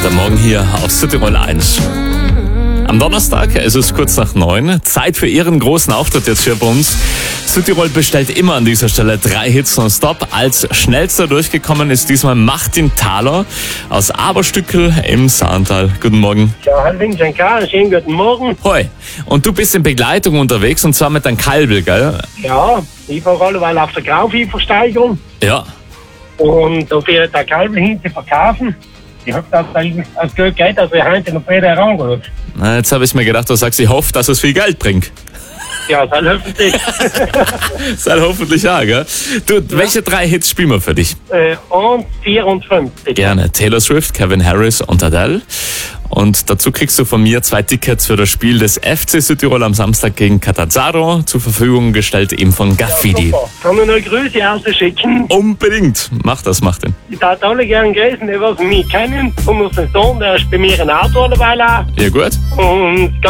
Der Morgen hier auf Südtirol 1. Am Donnerstag, es ist kurz nach 9, Zeit für Ihren großen Auftritt jetzt hier bei uns. Südtirol bestellt immer an dieser Stelle 3 Hits nonstop. Als schnellster durchgekommen ist diesmal Martin Thaler aus Aberstückel im Saartal. Guten Morgen. Ja, hallo, schönen guten Morgen. Hoi. Und du bist in Begleitung unterwegs und zwar mit deinem Kalbel, gell? Ja, ich fahre alleweil auf der Grauviehversteigerung Ja. und da fährt der Kalb hin zu verkaufen. Ich hab das gut Geld, dass wir heute noch beide herangeholt. Na, jetzt habe ich mir gedacht, du sagst, ich hoffe, dass es viel Geld bringt. Ja, dann hoffentlich. Sei hoffentlich ja, gell? Du, welche 3 Hits spielen wir für dich? Und 54. Gerne. Taylor Swift, Kevin Harris und Adele. Und dazu kriegst du von mir 2 Tickets für das Spiel des FC Südtirol am Samstag gegen Catanzaro, zur Verfügung gestellt eben von Graffiti. Super. Kann man noch Grüße rausschicken? Unbedingt. Mach das, mach den. Ich darf alle gerne grüßen, die was mich kennen. Und unseren Sohn, der ist bei mir ein Auto alleweil auch. Ja, gut. Und ganz